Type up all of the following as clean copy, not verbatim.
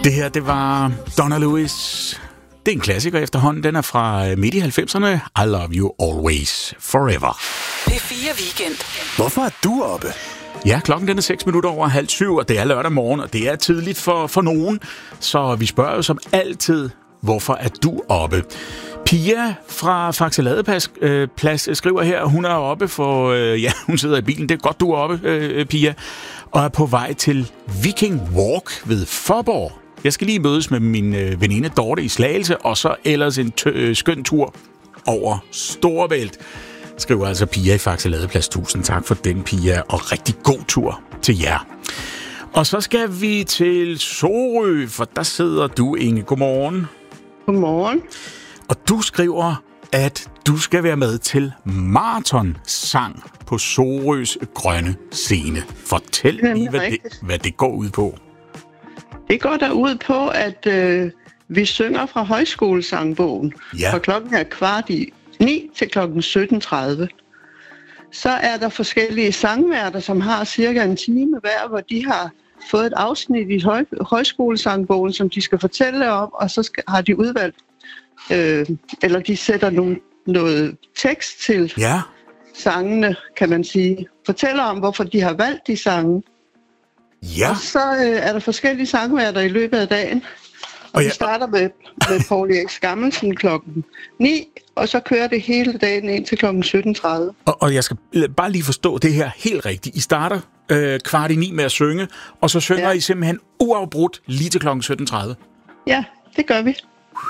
Det her, det var Donna Lewis. Det er en klassiker efterhånden. Den er fra midt i 90'erne. I Love You Always Forever. P4 Weekend. Hvorfor er du oppe? Ja, klokken den er 6:06, og det er lørdag morgen, og det er tidligt for nogen. Så vi spørger jo som altid, hvorfor er du oppe? Pia fra Faxe Ladeplads skriver her, hun er oppe for, hun sidder i bilen. Det er godt, du er oppe, Pia, og er på vej til Viking Walk ved Fåborg. Jeg skal lige mødes med min veninde Dorte i Slagelse, og så ellers en skøn tur over Storebælt. Skriver altså Pia i Faxe Ladeplads. Tusind tak for den, Pia, og rigtig god tur til jer. Og så skal vi til Sorø, for der sidder du, Inge. Godmorgen. Godmorgen. Og du skriver, at du skal være med til marathonsang på Sorøs grønne scene. Fortæl lige, hvad det går ud på. Det går der ud på, at vi synger fra højskolesangbogen. Ja. Fra klokken er 8:45 til klokken 17:30. Så er der forskellige sangværter, som har cirka en time hver, hvor de har fået et afsnit i højskolesangbogen, som de skal fortælle om, og så har de udvalgt, eller de sætter noget tekst til sangene, kan man sige. Fortæller om, hvorfor de har valgt de sange. Ja. Og så er der forskellige sangværter i løbet af dagen. Og vi starter med Poul Erik Skammelsen klokken 9, og så kører det hele dagen ind til klokken 17:30. Og jeg skal bare lige forstå det her helt rigtigt. I starter 8:45 med at synge, og så synger I simpelthen uafbrudt lige til klokken 17:30. Ja, det gør vi.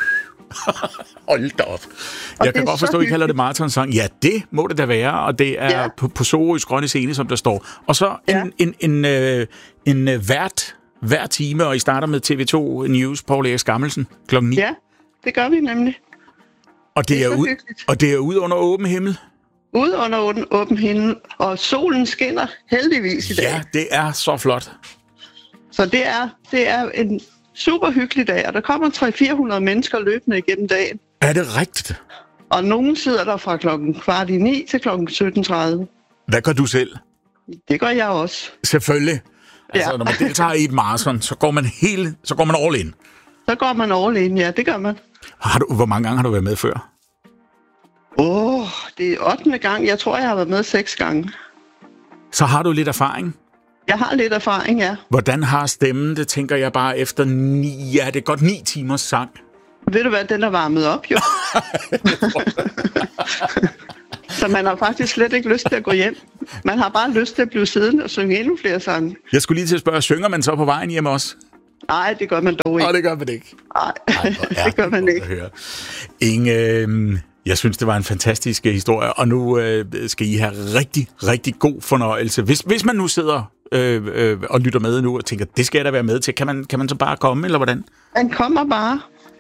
Hold da op. Jeg kan godt forstå, at I kalder det marathonsang. Ja, det må det da være, og det er på Sorøs grønne scene, som der står. Og så en vært hver time, og I starter med TV2 News, Poul Erik Skammelsen, klokken 9. Ja, det gør vi nemlig. Og det er ud under åben himmel? Ud under åben himmel, og solen skinner heldigvis i dag. Ja, det er så flot. Så det er en super hyggelig dag, og der kommer 300-400 mennesker løbende igennem dagen. Er det rigtigt? Og nogen sidder der fra klokken 8:45 til klokken 17:30. Hvad gør du selv? Det gør jeg også. Selvfølgelig. Altså, når man deltager i et maraton, så går man all in. Så går man all in, ja, det gør man. Hvor mange gange har du været med før? Det er 8. gang. Jeg tror, jeg har været med 6 gange. Så har du lidt erfaring? Jeg har lidt erfaring, ja. Hvordan har stemmen det, tænker jeg bare efter 9... Ja, det er godt 9 timers sang. Ved du hvad, den er varmet op, jo. Så man har faktisk slet ikke lyst til at gå hjem. Man har bare lyst til at blive siddende og synge endnu flere sange. Jeg skulle lige til at spørge, synger man så på vejen hjem også? Nej, det gør man dog ikke. Det gør man ikke. Nej, det gør man ikke. Inge, jeg synes, det var en fantastisk historie, og nu skal I have rigtig, rigtig god fornøjelse. Hvis man nu sidder og lytter med nu og tænker, det skal jeg da være med til, kan man så bare komme, eller hvordan? Man kommer bare.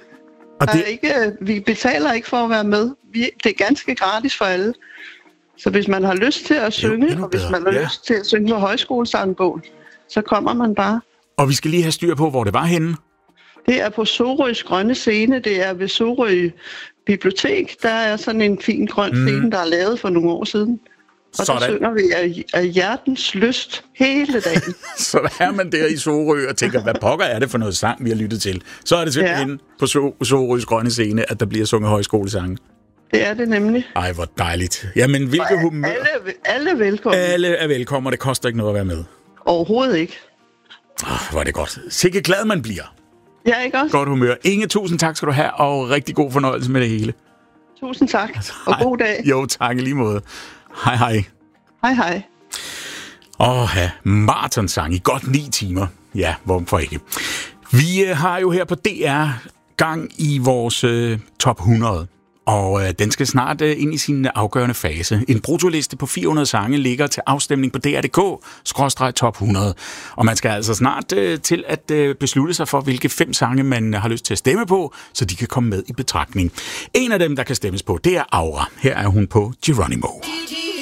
Vi betaler ikke for at være med. Det er ganske gratis for alle. Så hvis man har lyst til at synge, og hvis man har lyst til at synge på højskolesangbogen, så kommer man bare. Og vi skal lige have styr på, hvor det var henne. Det er på Sorøs grønne scene. Det er ved Sorø Bibliotek. Der er sådan en fin grøn scene, der er lavet for nogle år siden. Og så synger vi af hjertens lyst hele dagen. Så er man der i Sorø og tænker, hvad pokker er det for noget sang, vi har lyttet til? Så er det simpelthen på Sorøs grønne scene, at der bliver sunget højskolesange. Det er det nemlig. Ej, hvor dejligt. Jamen, hvilke humør... Alle er velkommen. Alle er velkommen, og det koster ikke noget at være med. Overhovedet ikke. Hvor er det godt. Sikke glad man bliver. Ja, ikke også? Godt humør. Inge, tusind tak skal du have, og rigtig god fornøjelse med det hele. Tusind tak, og god dag. Jo, tak i lige måde. Hej, hej. Hej, hej. Marathonsang i godt 9 timer. Ja, hvorfor ikke? Vi har jo her på DR gang i vores top 100. Og den skal snart ind i sin afgørende fase. En bruttoliste på 400 sange ligger til afstemning på dr.dk/top 100. Og man skal altså snart til at beslutte sig for, hvilke 5 sange man har lyst til at stemme på, så de kan komme med i betragtning. En af dem, der kan stemmes på, det er Aura. Her er hun på Geronimo.